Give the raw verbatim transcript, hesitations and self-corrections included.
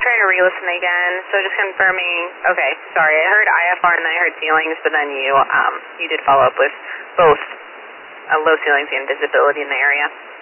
trying to re-listen again. So just confirming. Okay, sorry. I heard I F R and then I heard ceilings, but then you um you did follow up with both uh, low ceilings and visibility in the area.